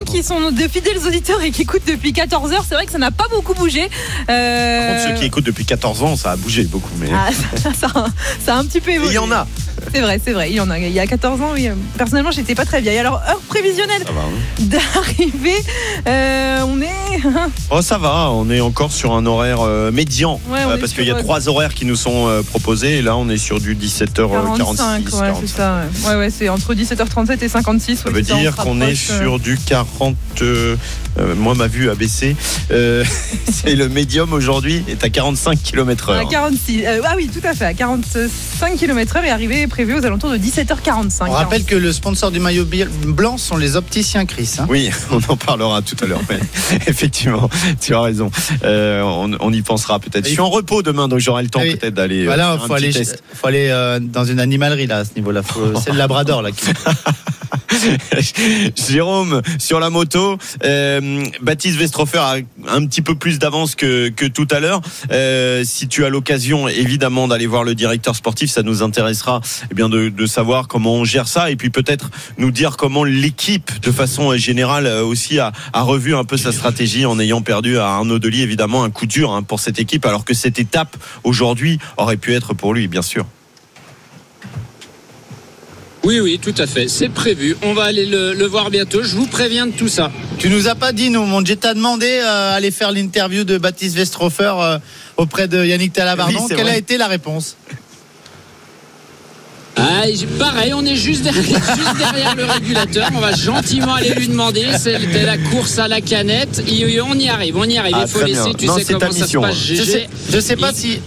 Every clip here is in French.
qui sont de fidèles auditeurs et qui écoutent depuis 14 heures, c'est vrai que ça n'a pas beaucoup bougé. Par contre, ceux qui écoutent depuis 14 ans, ça a bougé beaucoup. Mais... ça a un petit peu évolué. Il y en a. C'est vrai, il y en a. Il y a 14 ans, oui. Personnellement, j'étais pas très vieille. Alors, heure prévisionnelle d'arrivée, on est... Oh, ça va, on est encore sur un horaire médian. Ouais, parce qu'il y a 3 horaires qui nous sont proposés. Et là, on est sur du 17h46. Ouais, c'est ça. Ouais, c'est entre 17h37 et 56. Ça veut dire qu'on est sur du 40... moi, ma vue a baissé. C'est le médium aujourd'hui est à 45 km/h. À 46. Ah oui, tout à fait. À 45 km/h et arrivé prévu aux alentours de 17h45. On rappelle que le sponsor du maillot blanc sont les opticiens Chris. Oui, on en parlera tout à l'heure. Mais effectivement, tu as raison. On y pensera peut-être. Je suis en repos demain, donc j'aurai le temps peut-être d'aller. Voilà, faut aller dans une animalerie là à ce niveau-là. C'est le Labrador là. Jérôme, sur la moto, Baptiste Westrhofer a un petit peu plus d'avance que tout à l'heure. Si tu as l'occasion, évidemment, d'aller voir le directeur sportif, ça nous intéressera de savoir comment on gère ça et puis peut-être nous dire comment l'équipe, de façon générale, aussi a revu un peu sa stratégie en ayant perdu à Arnaud Delis, évidemment, un coup dur pour cette équipe, alors que cette étape, aujourd'hui, aurait pu être pour lui, bien sûr. Oui, tout à fait. C'est prévu. On va aller le voir bientôt. Je vous préviens de tout ça. Tu nous as pas dit, nous, mon Dieu, t'as demandé aller faire l'interview de Baptiste Westrhofer auprès de Yannick Talabardon. Quelle a été la réponse ? Pareil, on est juste derrière le régulateur. On va gentiment aller lui demander. C'était la course à la canette. On y arrive. Il faut laisser. Tu sais comment ça se passe, GG. Je sais pas si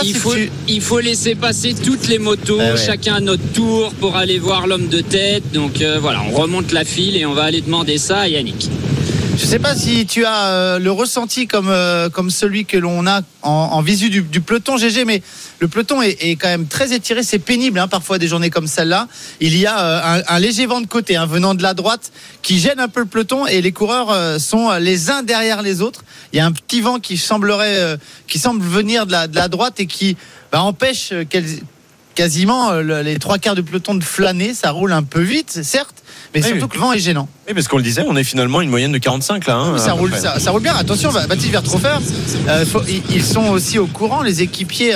il faut laisser passer toutes les motos, chacun à notre tour, pour aller voir l'homme de tête. Donc voilà, on remonte la file et on va aller demander ça à Yannick. Je ne sais pas si tu as le ressenti comme celui que l'on a en visu du peloton, GG, mais le peloton est quand même très étiré. C'est pénible, parfois, des journées comme celle-là. Il y a un léger vent de côté venant de la droite qui gêne un peu le peloton et les coureurs sont les uns derrière les autres. Il y a un petit vent qui semble venir de la droite et qui empêche quasiment les 3/4 du peloton de flâner. Ça roule un peu vite, certes, mais surtout que le vent est gênant. Oui, parce qu'on le disait, on est finalement une moyenne de 45 là. Ça roule bien. Attention, Baptiste Westrhofer, ils sont aussi au courant, les équipiers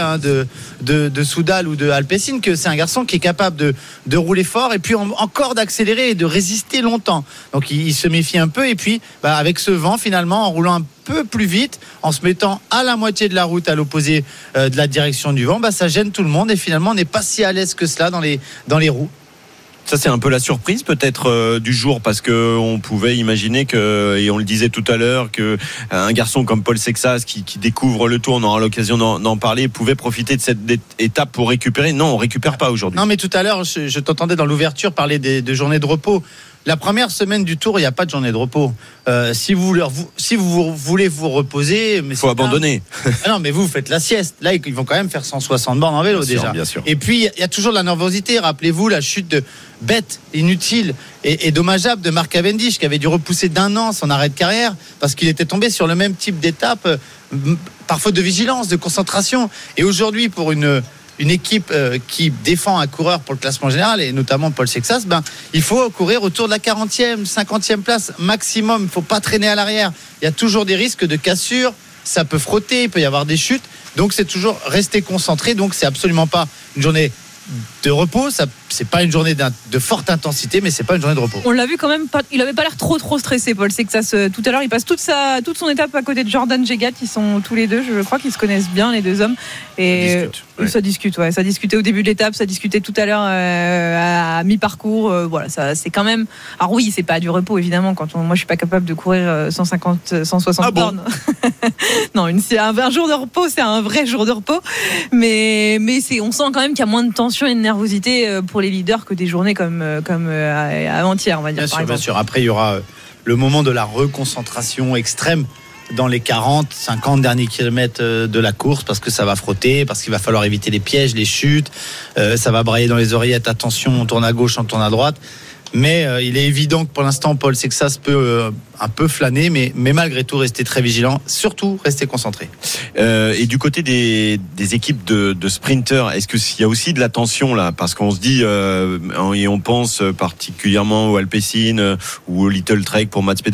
de Soudal ou de Alpecin, que c'est un garçon qui est capable de rouler fort et puis encore d'accélérer et de résister longtemps. Donc il se méfie un peu et puis avec ce vent, finalement, en roulant un peu plus vite, en se mettant à la moitié de la route à l'opposé de la direction du vent, ça gêne tout le monde et finalement on n'est pas si à l'aise que cela dans les roues. Ça, c'est un peu la surprise peut-être du jour, parce qu'on pouvait imaginer que, et on le disait tout à l'heure, qu'un garçon comme Paul Sexas qui découvre le Tour, on aura l'occasion d'en parler, pouvait profiter de cette étape pour récupérer. Non, on récupère pas aujourd'hui. Non, mais tout à l'heure, je t'entendais dans l'ouverture parler de journées de repos. La première semaine du Tour, il n'y a pas de journée de repos. Si vous voulez vous reposer, mais faut abandonner. Non, mais vous faites la sieste. Là, ils vont quand même faire 160 bornes en vélo déjà. Bien sûr. Et puis il y a toujours de la nervosité. Rappelez-vous la chute bête, inutile et dommageable de Mark Cavendish, qui avait dû repousser d'1 an son arrêt de carrière parce qu'il était tombé sur le même type d'étape, par faute de vigilance, de concentration. Et aujourd'hui, pour une équipe qui défend un coureur pour le classement général et notamment Paul Sexas, il faut courir autour de la 40e, 50e place maximum. Il ne faut pas traîner à l'arrière. Il y a toujours des risques de cassure, ça peut frotter, il peut y avoir des chutes. Donc c'est toujours rester concentré. Donc c'est absolument pas une journée de repos, ça c'est pas une journée de forte intensité, mais c'est pas une journée de repos. On l'a vu quand même, il avait pas l'air trop stressé, Paul Sexas. Tout à l'heure, il passe toute son étape à côté de Jordan Jegat. Ils sont tous les deux, je crois qu'ils se connaissent bien, les deux hommes, et ça discute. Ça discutait au début de l'étape, ça discutait tout à l'heure à mi-parcours. Voilà, ça c'est quand même. Alors oui, c'est pas du repos évidemment. Moi, je suis pas capable de courir 150, 160 bornes. Non, un jour de repos, c'est un vrai jour de repos, mais on sent quand même qu'il y a moins de tension et de nervosité pour les leaders que des journées comme avant-hier, on va dire. Bien sûr. Après, il y aura le moment de la reconcentration extrême dans les 40-50 derniers kilomètres de la course, parce que ça va frotter, parce qu'il va falloir éviter les pièges, les chutes, ça va brailler dans les oreillettes, attention, on tourne à gauche, on tourne à droite. Mais il est évident que pour l'instant, Paul Sexas peut un peu flâner, mais malgré tout rester très vigilant, surtout rester concentré. Et du côté des équipes de sprinters, est-ce qu'il y a aussi de la tension là? Parce qu'on se dit, et on pense particulièrement au Alpecin ou au Little Trek pour Mats Pedersen,